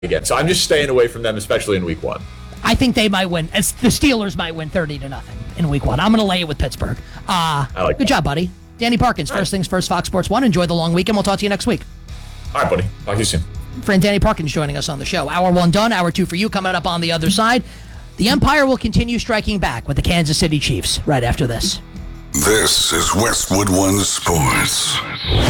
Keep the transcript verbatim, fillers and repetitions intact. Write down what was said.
again. So I'm just staying away from them, especially in week one. I think they might win. As the Steelers might win thirty to nothing in week one. I'm going to lay it with Pittsburgh. Uh, I like good that. job, buddy. Danny Parkins, All first right. things first, Fox Sports one. Enjoy the long weekend. We'll talk to you next week. All right, buddy. Talk to you soon. Friend Danny Parkins joining us on the show. Hour one done, hour two for you coming up on the other side. The Empire will continue striking back with the Kansas City Chiefs right after this. This is Westwood One Sports.